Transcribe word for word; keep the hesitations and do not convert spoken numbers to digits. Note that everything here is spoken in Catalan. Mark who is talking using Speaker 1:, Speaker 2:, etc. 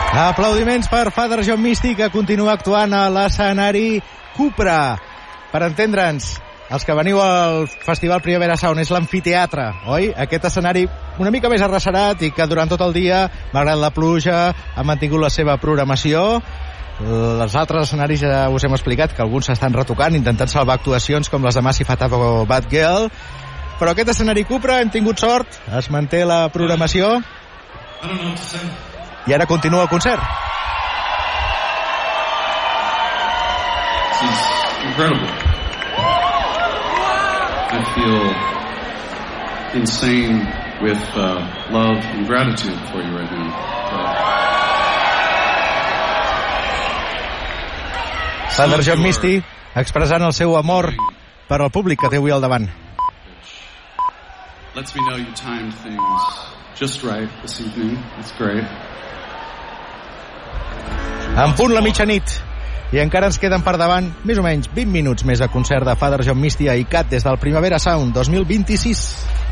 Speaker 1: Aplaudiments per Father John Misty, que continua actuant a l'escenari Cupra. Per entendre'ns, els que veniu al Festival Primavera Sound és l'amfiteatre, oi? Aquest escenari una mica més arrecerat i que durant tot el dia, malgrat la pluja, ha mantingut la seva programació. Els altres escenaris ja us hem explicat que alguns s'estan retocant, intentant salvar actuacions com les de Massive Attack o Bad Girl. Però aquest escenari Cupra hem tingut sort, es manté la programació i ara continua el concert.
Speaker 2: This is incredible. I feel insane with uh, love and gratitude for you right now. Uh,
Speaker 1: Father John Misty expressant el seu amor per al públic que té avui al davant.
Speaker 2: Lets me know you timed things just right this evening. That's great.
Speaker 1: En punt la mitjanit. I encara ens queden per davant més o menys vint minuts més de concert de Father John Misty a I C A T des del Primavera Sound dos mil vint-i-sis.